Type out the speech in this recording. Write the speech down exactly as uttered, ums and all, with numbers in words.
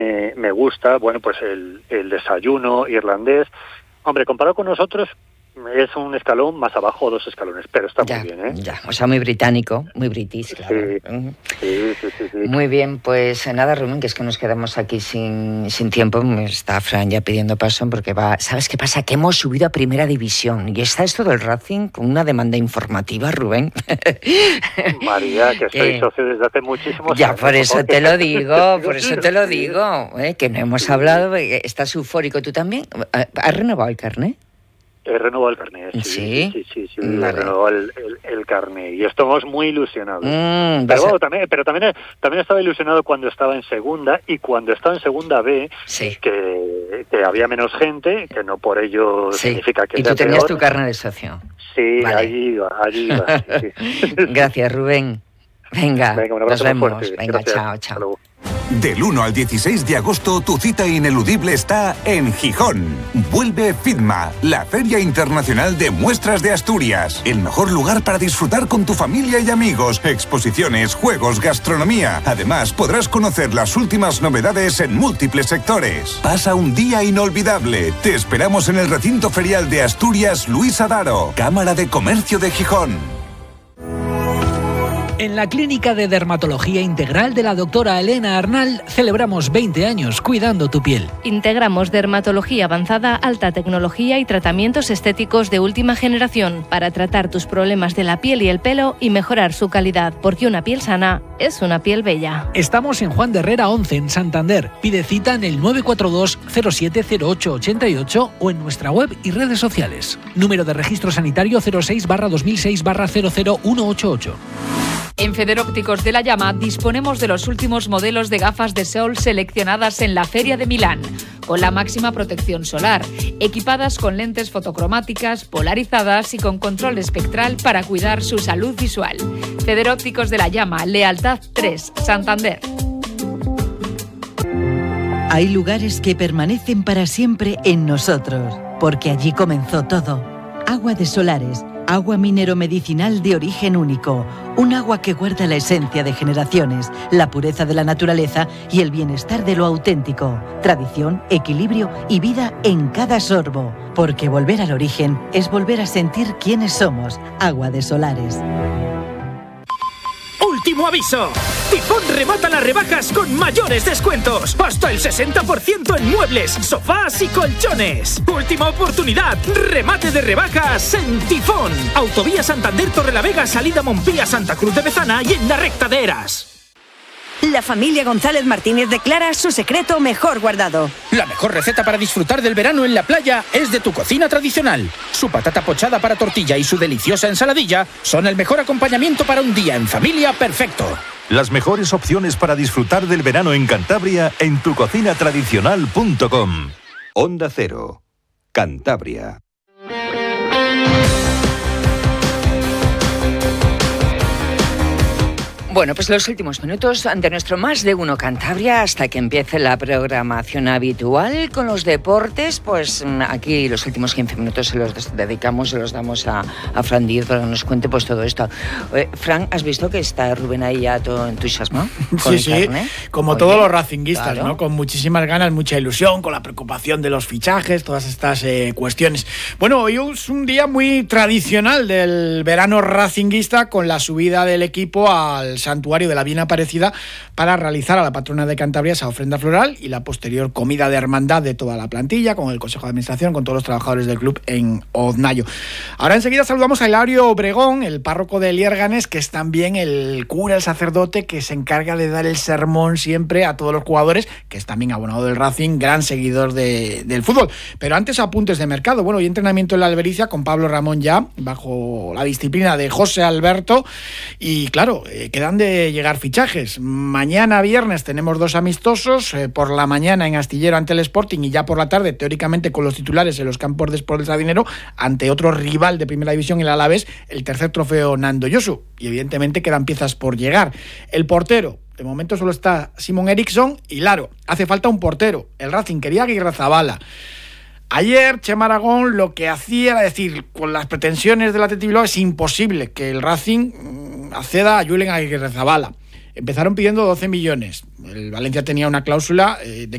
eh, me gusta, bueno, pues el, el desayuno irlandés. Hombre, comparado con nosotros, es un escalón más abajo, dos escalones, pero está ya, muy bien, ¿eh? Ya, o sea, muy británico, muy british, claro. Sí, uh-huh. sí, sí, sí, sí. Muy bien, pues nada, Rubén, que es que nos quedamos aquí sin, sin tiempo. Me está Fran ya pidiendo paso porque va... ¿Sabes qué pasa? Que hemos subido a Primera División y está esto del Racing con una demanda informativa, Rubén. María, que soy socio desde hace muchísimos ya, años. Ya, por eso porque... te lo digo, por eso te lo digo, ¿eh? Que no hemos hablado, estás eufórico. ¿Tú también? ¿Has renovado el carnet? He renovado el carnet, sí, sí, sí, sí, sí vale. He renovado el, el, el carnet y estamos muy ilusionados. Mm, pero bueno, a... también, pero también, también estaba ilusionado cuando estaba en segunda y cuando estaba en segunda B, sí. que, que había menos gente, que no por ello sí. significa que ¿Y tú tenías peor. Tu carnet de socio? Sí, vale. allí iba, allí iba. Sí, sí. Gracias, Rubén. Venga, Venga un abrazo nos vemos. Fuerte. Venga, Gracias. chao, chao. Del uno al dieciséis de agosto, tu cita ineludible está en Gijón. Vuelve FIDMA, la Feria Internacional de Muestras de Asturias. El mejor lugar para disfrutar con tu familia y amigos. Exposiciones, juegos, gastronomía. Además, podrás conocer las últimas novedades en múltiples sectores. Pasa un día inolvidable. Te esperamos en el recinto ferial de Asturias Luis Adaro, Cámara de Comercio de Gijón. En la Clínica de Dermatología Integral de la doctora Elena Arnal celebramos veinte años cuidando tu piel. Integramos dermatología avanzada, alta tecnología y tratamientos estéticos de última generación para tratar tus problemas de la piel y el pelo y mejorar su calidad, porque una piel sana es una piel bella. Estamos en Juan de Herrera once, en Santander. Pide cita en el nueve cuatro dos cero siete cero ocho ocho ocho o en nuestra web y redes sociales. Número de registro sanitario cero seis barra dos mil seis barra cero cero uno ocho ocho. En Federópticos de la Llama disponemos de los últimos modelos de gafas de sol seleccionadas en la Feria de Milán, con la máxima protección solar, equipadas con lentes fotocromáticas, polarizadas y con control espectral para cuidar su salud visual. Federópticos de la Llama, Lealtad tres, Santander. Hay lugares que permanecen para siempre en nosotros, porque allí comenzó todo. Agua de Solares. Agua minero-medicinal de origen único. Un agua que guarda la esencia de generaciones, la pureza de la naturaleza y el bienestar de lo auténtico. Tradición, equilibrio y vida en cada sorbo. Porque volver al origen es volver a sentir quiénes somos. Agua de Solares. ¡Último aviso! Tifón remata las rebajas con mayores descuentos. Hasta el sesenta por ciento en muebles, sofás y colchones. Última oportunidad. Remate de rebajas en Tifón. Autovía Santander Torrelavega, salida Montpía, Santa Cruz de Bezana y en la recta de Eras. La familia González Martínez declara su secreto mejor guardado. La mejor receta para disfrutar del verano en la playa es de Tu Cocina Tradicional. Su patata pochada para tortilla y su deliciosa ensaladilla son el mejor acompañamiento para un día en familia perfecto. Las mejores opciones para disfrutar del verano en Cantabria en tu cocina tradicional punto com. Onda Cero, Cantabria. Bueno, pues los últimos minutos de nuestro Más de Uno Cantabria hasta que empiece la programación habitual con los deportes. Pues aquí los últimos quince minutos se los dedicamos, se los damos a, a Fran Díez para que nos cuente pues todo esto. Eh, Fran, ¿has visto que está Rubén ahí ya todo entusiasmado? Sí, sí, carne? Como Oye, todos los racinguistas, claro. ¿no? Con muchísimas ganas, mucha ilusión, con la preocupación de los fichajes, todas estas eh, cuestiones. Bueno, hoy es un día muy tradicional del verano racinguista con la subida del equipo al Santuario de la Bien Aparecida para realizar a la patrona de Cantabria esa ofrenda floral y la posterior comida de hermandad de toda la plantilla, con el Consejo de Administración, con todos los trabajadores del club en Oznayo. Ahora enseguida saludamos a Hilario Obregón, el párroco de Liérganes, que es también el cura, el sacerdote que se encarga de dar el sermón siempre a todos los jugadores, que es también abonado del Racing, gran seguidor de, del fútbol. Pero antes apuntes de mercado. Bueno, y entrenamiento en la Albericia con Pablo Ramón ya, bajo la disciplina de José Alberto, y claro, eh, quedan de llegar fichajes. Mañana viernes tenemos dos amistosos, eh, por la mañana en Astillero ante el Sporting y ya por la tarde, teóricamente con los titulares en los campos de Sport del Sardinero, ante otro rival de Primera División, el Alavés, el tercer trofeo Nando Yosu. Y evidentemente quedan piezas por llegar. El portero, de momento solo está Simon Eriksson y Laro. Hace falta un portero. El Racing quería Aguirrezabala. Ayer, Chema Aragón lo que hacía era decir, con las pretensiones del Athletic Bilbao es imposible que el Racing acceda a Julen Aguirrezabala. Empezaron pidiendo doce millones. El Valencia tenía una cláusula eh, de